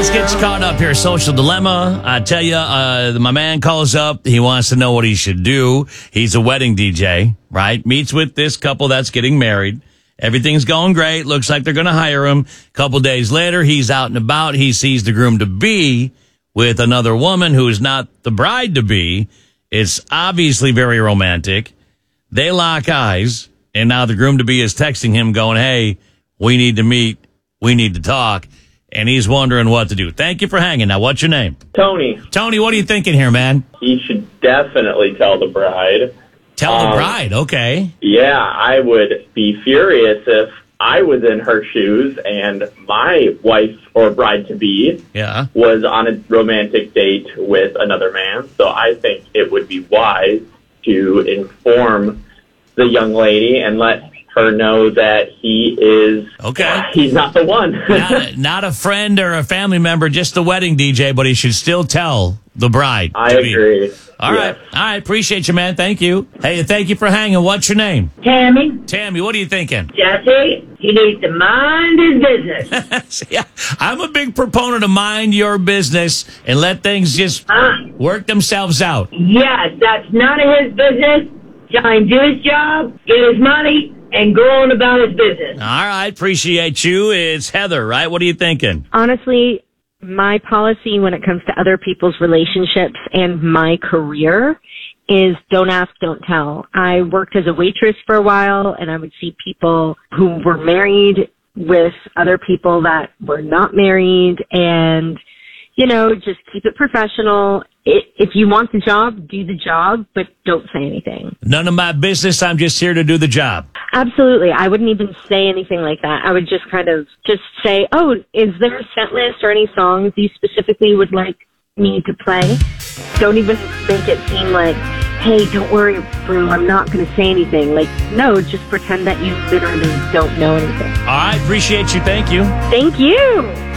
let's get you caught up here. Social dilemma. I tell you, my man calls up. He wants to know what he should do. He's a wedding DJ, right? Meets with this couple that's getting married. Everything's going great. Looks like they're going to hire him. A couple days later, he's out and about. He sees the groom-to-be with another woman who is not the bride-to-be. It's obviously very romantic. They lock eyes, and now the groom-to-be is texting him going, hey, we need to meet. We need to talk. And he's wondering what to do. Thank you for hanging. Now, what's your name? Tony. Tony, what are you thinking here, man? He should definitely tell the bride. Tell the bride, okay. Yeah, I would be furious if I was in her shoes and my wife or bride-to-be was on a romantic date with another man. So I think it would be wise to inform the young lady and let her know that he is he's not the one. not a friend or a family member, just the wedding DJ, but he should still tell the bride. I agree. All right. Appreciate you, man. Thank you. Hey, thank you for hanging. What's your name? Tammy. Tammy, what are you thinking? Jesse, he needs to mind his business. Yeah, I'm a big proponent of mind your business and let things just work themselves out. Yes, that's none of his business. Tell him do his job, get his money, and go on about his business. All right, appreciate you. It's Heather, right? What are you thinking? Honestly, my policy when it comes to other people's relationships and my career is don't ask, don't tell. I worked as a waitress for a while, and I would see people who were married with other people that were not married, and, you know, just keep it professional. If you want the job, do the job, but don't say anything. None of my business. I'm just here to do the job. Absolutely. I wouldn't even say anything like that. I would just kind of just say, oh, is there a set list or any songs you specifically would like me to play? Don't even make it seem like, hey, don't worry, bro, I'm not going to say anything. Like, no, just pretend that you literally don't know anything. All right. Appreciate you. Thank you. Thank you.